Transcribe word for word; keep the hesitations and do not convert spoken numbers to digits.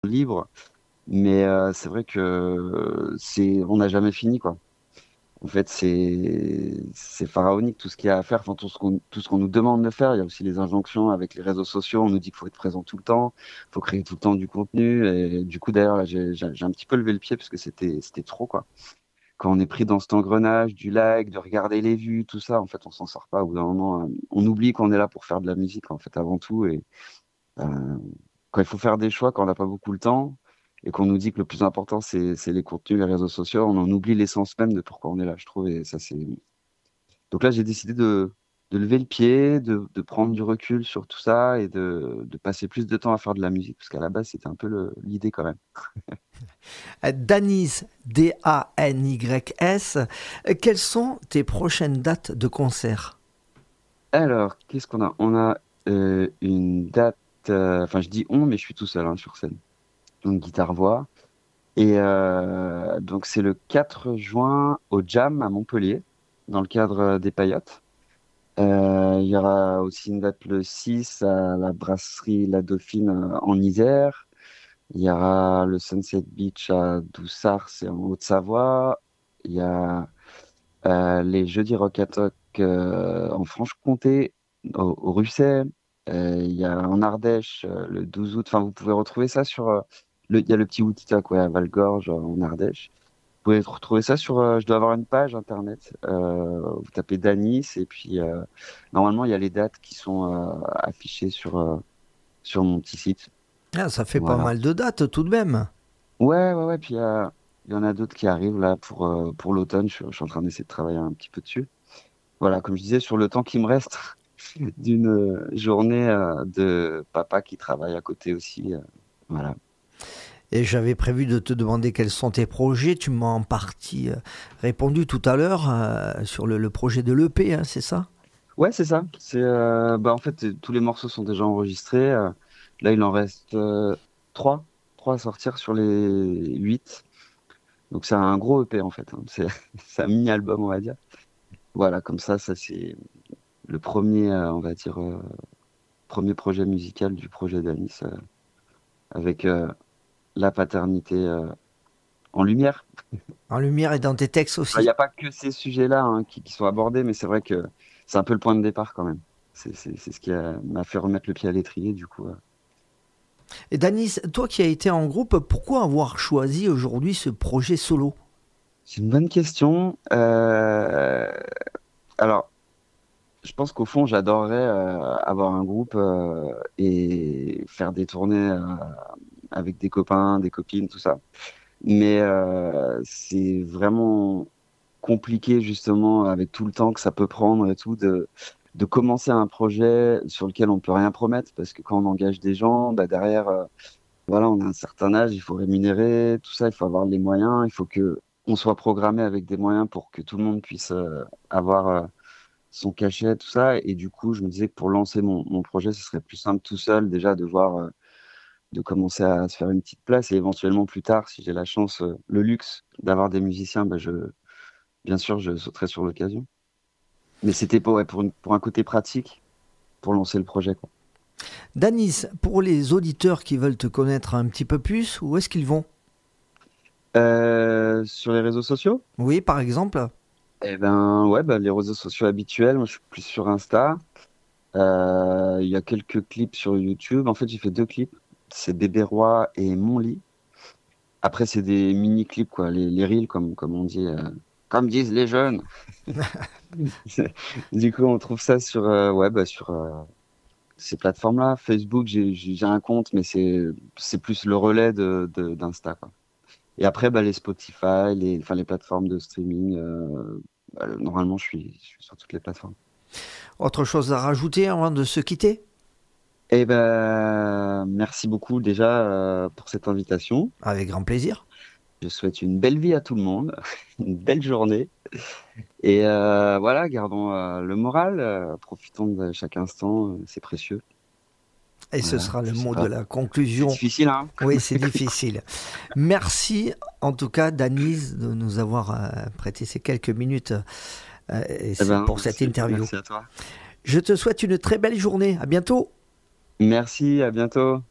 libre. Mais euh, c'est vrai que c'est, on n'a jamais fini, quoi. En fait, c'est c'est pharaonique tout ce qu'il y a à faire, enfin, tout ce qu'on tout ce qu'on nous demande de faire. Il y a aussi les injonctions avec les réseaux sociaux. On nous dit qu'il faut être présent tout le temps, il faut créer tout le temps du contenu. Et du coup, d'ailleurs, là, j'ai j'ai j'ai un petit peu levé le pied parce que c'était c'était trop, quoi. Quand on est pris dans cet engrenage du like, de regarder les vues, tout ça, en fait, on s'en sort pas. Au bout d'un moment, euh, on oublie qu'on est là pour faire de la musique, en fait, avant tout. Et euh, quand il faut faire des choix, quand on n'a pas beaucoup le temps, et qu'on nous dit que le plus important, c'est c'est les contenus, les réseaux sociaux, on en oublie l'essence même de pourquoi on est là, je trouve. Et ça, c'est... Donc là, j'ai décidé de, de lever le pied, de, de prendre du recul sur tout ça et de, de passer plus de temps à faire de la musique, parce qu'à la base, c'était un peu le- l'idée quand même. Euh, Danys, D A N Y S, euh, quelles sont tes prochaines dates de concert? Alors, qu'est-ce qu'on a? On a euh, une date, euh, enfin, je dis on, mais je suis tout seul hein, sur scène. Donc, guitare-voix. Et euh, donc, c'est le quatre juin au Jam à Montpellier, dans le cadre euh, des Paillotes. Euh, il y aura aussi une date le six à la brasserie La Dauphine euh, en Isère. Il y aura le Sunset Beach à Doussard, c'est en Haute-Savoie. Il y a euh, les Jeudis Rock à Toc euh, en Franche-Comté, au, au Russey. Euh, il y a en Ardèche euh, le douze août. Enfin, vous pouvez retrouver ça sur. Euh, le, il y a le petit Woodstock ouais, à Valgorge euh, en Ardèche. Vous pouvez retrouver ça sur. Euh, je dois avoir une page internet. Euh, vous tapez Danis et puis euh, normalement il y a les dates qui sont euh, affichées sur euh, sur mon petit site. Ah, ça fait pas Voilà. mal de dates tout de même. Ouais, ouais, ouais. Puis euh, il y en a d'autres qui arrivent là pour, euh, pour l'automne. Je, suis je suis en train d'essayer de travailler un petit peu dessus. Voilà, comme je disais, sur le temps qui me reste d'une euh, journée euh, de papa qui travaille à côté aussi. euh, voilà. Et j'avais prévu de te demander quels sont tes projets. Tu m'as en partie euh, répondu tout à l'heure euh, sur le, le projet de l'E P, hein, c'est ça? Ouais, c'est ça. C'est euh, bah en fait euh, tous les morceaux sont déjà enregistrés. euh, là, il en reste euh, trois, trois à sortir sur les huit. Donc c'est un gros E P en fait. hein. C'est c'est un mini-album, on va dire. Voilà, comme ça, ça c'est le premier, euh, on va dire. euh, premier projet musical du projet d'Anis euh, avec euh, la paternité euh, en lumière. En lumière et dans tes textes Il n'y aussi. a pas que ces sujets-là hein, qui, qui sont abordés, mais c'est vrai que c'est un peu le point de départ quand même. C'est c'est- c'est ce qui a- m'a fait remettre le pied à l'étrier, du coup. euh. Et Danis, toi qui as été en groupe, pourquoi avoir choisi aujourd'hui ce projet solo? C'est une bonne question. Euh, alors, je pense qu'au fond, j'adorerais euh, avoir un groupe euh, et faire des tournées euh, avec des copains, des copines, tout ça. Mais euh, c'est vraiment compliqué justement avec tout le temps que ça peut prendre et tout de de commencer un projet sur lequel on peut rien promettre parce que quand on engage des gens, bah derrière, euh, voilà, on a un certain âge, il faut rémunérer, tout ça, il faut avoir les moyens, il faut que on soit programmé avec des moyens pour que tout le monde puisse euh, avoir euh, son cachet, tout ça. Et du coup, je me disais que pour lancer mon, mon projet, ce serait plus simple tout seul déjà de voir, euh, de commencer à se faire une petite place et éventuellement plus tard, si j'ai la chance, euh, le luxe d'avoir des musiciens, bah, je, bien sûr, je sauterai sur l'occasion. Mais c'était pour, ouais, pour, une- pour un côté pratique, pour lancer le projet, quoi. Danis, pour les auditeurs qui veulent te connaître un petit peu plus, où est-ce qu'ils vont? Euh, sur les réseaux sociaux? Oui, par exemple. Eh ben, ouais, bah, les réseaux sociaux habituels. Moi, je suis plus sur Insta. Euh, Il y a quelques clips sur YouTube. En fait, j'ai fait deux clips. C'est Bébé Roi et Mon Lit. Après, c'est des mini-clips, quoi. Les, les reels, comme, comme on dit, euh, comme disent les jeunes. Du coup, on trouve ça sur, euh, ouais, bah, sur euh, ces plateformes-là. Facebook, j'ai j'ai- j'ai un compte, mais c'est c'est plus le relais de, de- d'Insta, quoi. Et après, bah, les Spotify, les, enfin, les plateformes de streaming. euh, bah, normalement, je suis, je suis sur toutes les plateformes. Autre chose à rajouter avant de se quitter? Eh ben, merci beaucoup déjà euh, pour cette invitation. Avec grand plaisir. Je souhaite une belle vie à tout le monde, une belle journée. Et euh, voilà, gardons euh, le moral, euh, profitons de chaque instant, euh, c'est précieux. Et ce Voilà, sera le je sais mot de pas. la C'est conclusion. difficile, hein? Oui, c'est difficile. Merci en tout cas, Danise, de nous avoir euh, prêté ces quelques minutes euh, et Eh c'est ben, pour cette merci, interview. merci à toi. Je te souhaite une très belle journée. À bientôt. Merci, à bientôt.